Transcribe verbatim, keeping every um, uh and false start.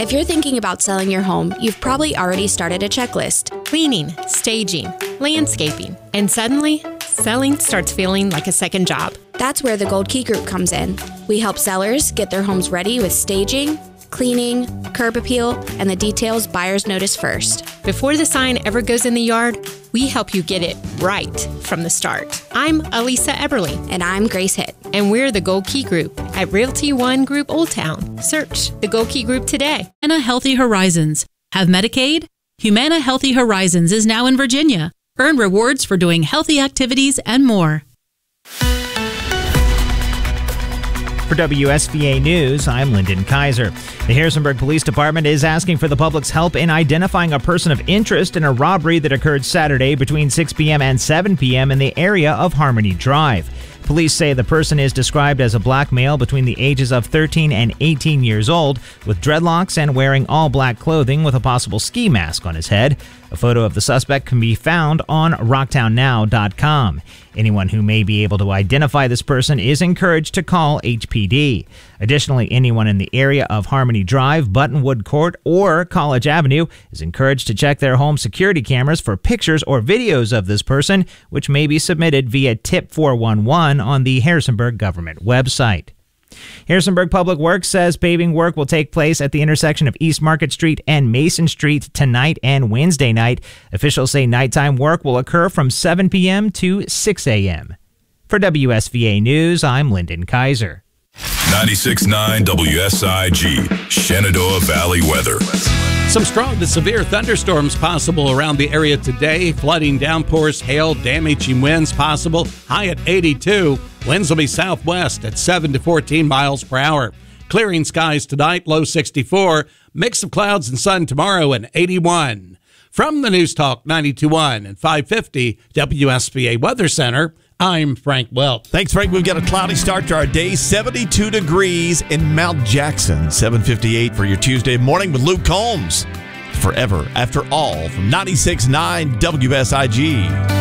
If you're thinking about selling your home, you've probably already started a checklist. Cleaning, staging, landscaping, and suddenly, selling starts feeling like a second job. That's where the Gold Key Group comes in. We help sellers get their homes ready with staging, cleaning, curb appeal, and the details buyers notice first. Before the sign ever goes in the yard, we help you get it right from the start. I'm Elisa Eberly. And I'm Grace Hitt. And we're the Gold Key Group at Realty One Group Old Town. Search the Gold Key Group today. Humana Healthy Horizons. Have Medicaid? Humana Healthy Horizons is now in Virginia. Earn rewards for doing healthy activities and more. For W S V A News, I'm Lyndon Kaiser. The Harrisonburg Police Department is asking for the public's help in identifying a person of interest in a robbery that occurred Saturday between six p.m. and seven p.m. in the area of Harmony Drive. Police say the person is described as a black male between the ages of thirteen and eighteen years old, with dreadlocks and wearing all black clothing with a possible ski mask on his head. A photo of the suspect can be found on rocktown now dot com. Anyone who may be able to identify this person is encouraged to call H P D. Additionally, anyone in the area of Harmony Drive, Buttonwood Court, or College Avenue is encouraged to check their home security cameras for pictures or videos of this person, which may be submitted via tip four one one on the Harrisonburg government website. Harrisonburg Public Works says paving work will take place at the intersection of East Market Street and Mason Street tonight and Wednesday night. Officials say nighttime work will occur from seven p.m. to six a.m. For W S V A News, I'm Lyndon Kaiser. ninety-six point nine W S I G, Shenandoah Valley weather. Some strong to severe thunderstorms possible around the area today. Flooding, downpours, hail, damaging winds possible. High at eighty-two. Winds will be southwest at seven to fourteen miles per hour. Clearing skies tonight, low sixty-four. Mix of clouds and sun tomorrow and eighty-one. From the News Talk ninety-two point one and five fifty W S V A Weather Center, I'm Frank Welch. Thanks, Frank. We've got a cloudy start to our day. seventy-two degrees in Mount Jackson. seven fifty-eight for your Tuesday morning with Luke Combs. Forever After All from ninety-six point nine W S I G.